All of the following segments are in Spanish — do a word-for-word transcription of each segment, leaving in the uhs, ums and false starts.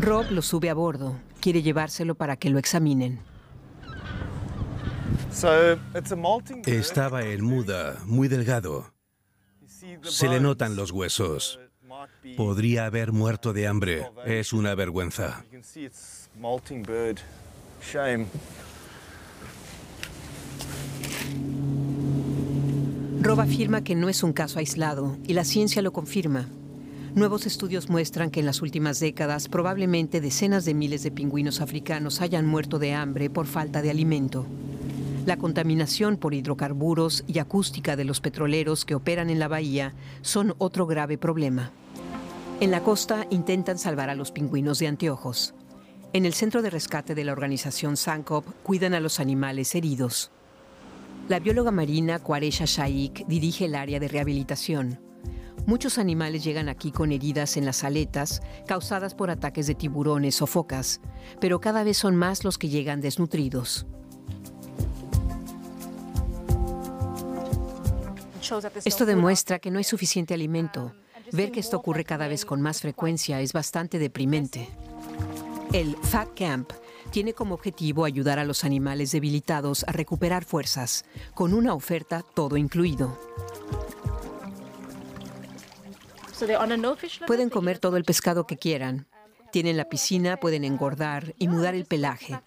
Rob lo sube a bordo. Quiere llevárselo para que lo examinen. Estaba en muda, muy delgado. Se le notan los huesos. Podría haber muerto de hambre. Es una vergüenza. Rob afirma que no es un caso aislado y la ciencia lo confirma. Nuevos estudios muestran que en las últimas décadas probablemente decenas de miles de pingüinos africanos hayan muerto de hambre por falta de alimento. La contaminación por hidrocarburos y acústica de los petroleros que operan en la bahía son otro grave problema. En la costa intentan salvar a los pingüinos de anteojos. En el centro de rescate de la organización SANCOP cuidan a los animales heridos. La bióloga marina Kwaresha Shaikh dirige el área de rehabilitación. Muchos animales llegan aquí con heridas en las aletas causadas por ataques de tiburones o focas, pero cada vez son más los que llegan desnutridos. Esto demuestra que no hay suficiente alimento. Ver que esto ocurre cada vez con más frecuencia es bastante deprimente. El Fat Camp tiene como objetivo ayudar a los animales debilitados a recuperar fuerzas, con una oferta todo incluido. Pueden comer todo el pescado que quieran. Tienen la piscina, pueden engordar y mudar el pelaje.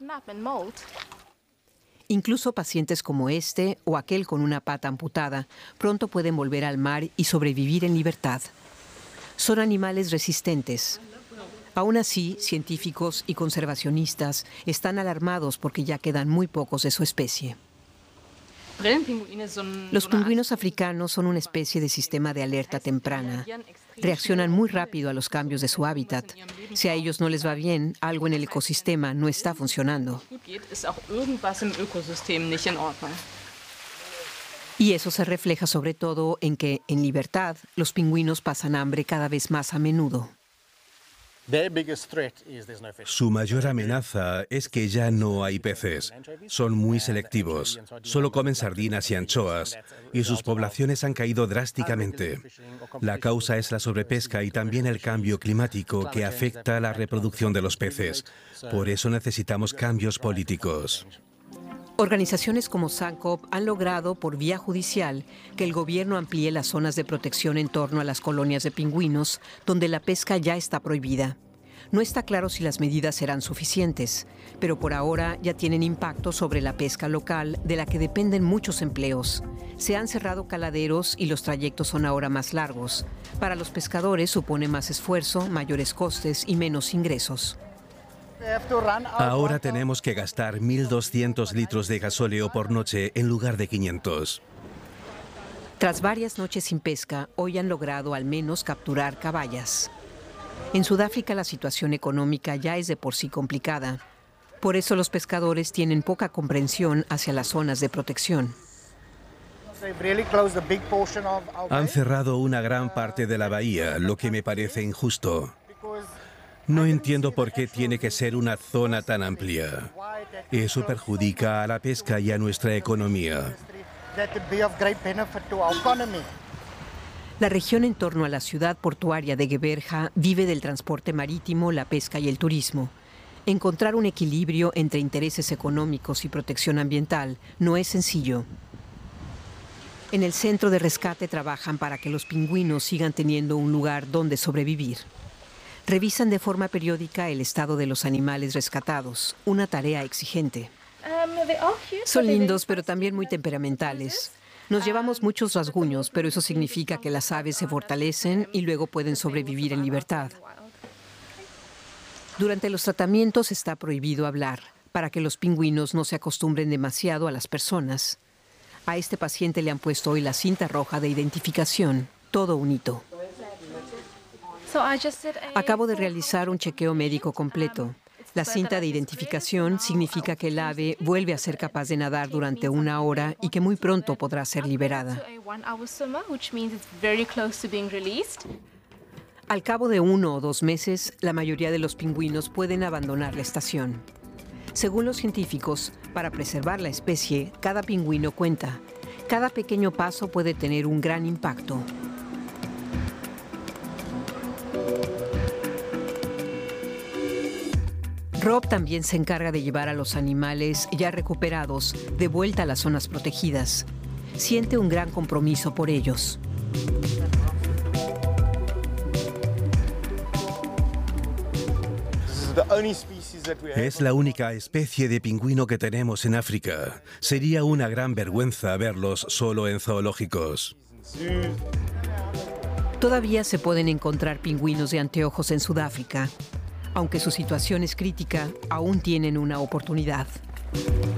Incluso pacientes como este o aquel con una pata amputada pronto pueden volver al mar y sobrevivir en libertad. Son animales resistentes. Aún así, científicos y conservacionistas están alarmados porque ya quedan muy pocos de su especie. Los pingüinos africanos son una especie de sistema de alerta temprana. Reaccionan muy rápido a los cambios de su hábitat. Si a ellos no les va bien, algo en el ecosistema no está funcionando. Y eso se refleja sobre todo en que, en libertad, los pingüinos pasan hambre cada vez más a menudo. Su mayor amenaza es que ya no hay peces. Son muy selectivos. Solo comen sardinas y anchoas, y sus poblaciones han caído drásticamente. La causa es la sobrepesca y también el cambio climático que afecta a la reproducción de los peces. Por eso necesitamos cambios políticos. Organizaciones como SANCOP han logrado, por vía judicial, que el gobierno amplíe las zonas de protección en torno a las colonias de pingüinos, donde la pesca ya está prohibida. No está claro si las medidas serán suficientes, pero por ahora ya tienen impacto sobre la pesca local, de la que dependen muchos empleos. Se han cerrado caladeros y los trayectos son ahora más largos. Para los pescadores supone más esfuerzo, mayores costes y menos ingresos. Ahora tenemos que gastar mil doscientos litros de gasóleo por noche en lugar de quinientos. Tras varias noches sin pesca, hoy han logrado al menos capturar caballas. En Sudáfrica la situación económica ya es de por sí complicada. Por eso los pescadores tienen poca comprensión hacia las zonas de protección. Han cerrado una gran parte de la bahía, lo que me parece injusto. No entiendo por qué tiene que ser una zona tan amplia. Eso perjudica a la pesca y a nuestra economía. La región en torno a la ciudad portuaria de Geberha vive del transporte marítimo, la pesca y el turismo. Encontrar un equilibrio entre intereses económicos y protección ambiental no es sencillo. En el centro de rescate trabajan para que los pingüinos sigan teniendo un lugar donde sobrevivir. Revisan de forma periódica el estado de los animales rescatados, una tarea exigente. Son lindos, pero también muy temperamentales. Nos llevamos muchos rasguños, pero eso significa que las aves se fortalecen y luego pueden sobrevivir en libertad. Durante los tratamientos está prohibido hablar, para que los pingüinos no se acostumbren demasiado a las personas. A este paciente le han puesto hoy la cinta roja de identificación, todo un hito. Acabo de realizar un chequeo médico completo. La cinta de identificación significa que el ave vuelve a ser capaz de nadar durante una hora y que muy pronto podrá ser liberada. Al cabo de uno o dos meses, la mayoría de los pingüinos pueden abandonar la estación. Según los científicos, para preservar la especie, cada pingüino cuenta. Cada pequeño paso puede tener un gran impacto. Rob también se encarga de llevar a los animales ya recuperados de vuelta a las zonas protegidas. Siente un gran compromiso por ellos. Es la única especie de pingüino que tenemos en África. Sería una gran vergüenza verlos solo en zoológicos. Todavía se pueden encontrar pingüinos de anteojos en Sudáfrica. Aunque su situación es crítica, aún tienen una oportunidad.